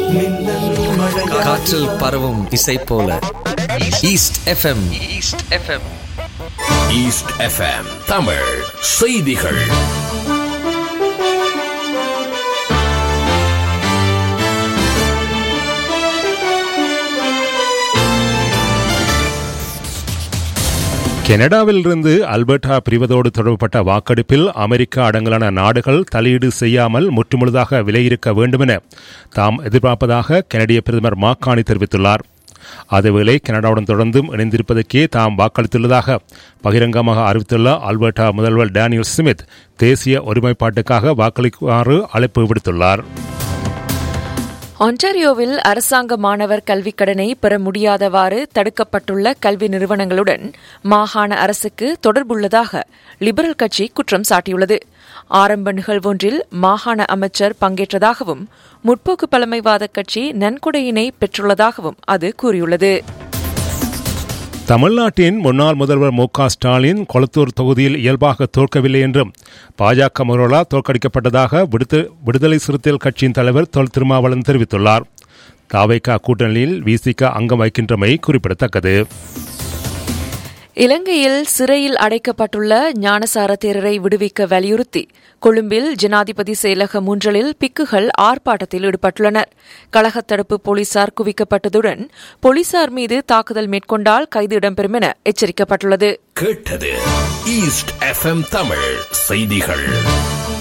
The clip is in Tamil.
காற்றில் பரவும் இசை போல east FM. East FM Tamil செய்திகள். கனடாவிலிருந்து அல்பர்டா பிரிவதோடு தொடர்பட்ட வாக்கெடுப்பில் அமெரிக்கா அடங்கலான நாடுகள் தலையீடு செய்யாமல் முற்றுமுழுதாக விலையிருக்க வேண்டுமென தாம் எதிர்பார்ப்பதாக கனடிய பிரதமர் மாக்கானி தெரிவித்துள்ளார். அதேவேளை கனடாவுடன் தொடர்ந்தும் இணைந்திருப்பதற்கே தாம் வாக்களித்துள்ளதாக பகிரங்கமாக அறிவித்துள்ள அல்பர்டா முதல்வர் டேனியல் ஸ்மித் தேசிய ஒருமைப்பாட்டுக்காக வாக்களிக்குமாறு அழைப்பு விடுத்துள்ளார். ஒன்டாரியோவில் அரசாங்க மாணவர் கல்விக் கடனை பெற முடியாதவாறு தடுக்கப்பட்டுள்ள கல்வி நிறுவனங்களுடன் மாகாண அரசுக்கு தொடர்புள்ளதாக லிபரல் கட்சி குற்றம் சாட்டியுள்ளது. ஆரம்ப நிகழ்வொன்றில் மாகாண அமைச்சர் பங்கேற்றதாகவும் முற்போக்கு பழமைவாத கட்சி நன்கொடையினை பெற்றுள்ளதாகவும் அது கூறியுள்ளது. தமிழ்நாட்டின் முன்னாள் முதல்வர் மு.க. ஸ்டாலின் கொளத்தூர் தொகுதியில் இயல்பாக தோற்கவில்லை என்றும் பாஜக முறையால் தோற்கடிக்கப்பட்டதாக விடுதலை சிறுத்தைகள் கட்சியின் தலைவர் தொல் திருமாவளவன் தெரிவித்துள்ளார். தாவேகா கூட்டணியில் விசிக அங்கம் வகிக்கின்றமை குறிப்பிடத்தக்கது. இலங்கையில் சிறையில் அடைக்கப்பட்டுள்ள ஞானசார தேரரை விடுவிக்க வலியுறுத்தி கொழும்பில் ஜனாதிபதி செயலக முன்றலில் பிக்குகள் ஆர்ப்பாட்டத்தில் ஈடுபட்டுள்ளனர். கலகத்தடுப்பு போலீசார் குவிக்கப்பட்டதுடன் போலீசார் மீது தாக்குதல் மேற்கொண்டால் கைது இடம்பெறும் என எச்சரிக்கப்பட்டுள்ளது. கேட்டது ஈஸ்ட் எஃப்எம் தமிழ் செய்திகள்.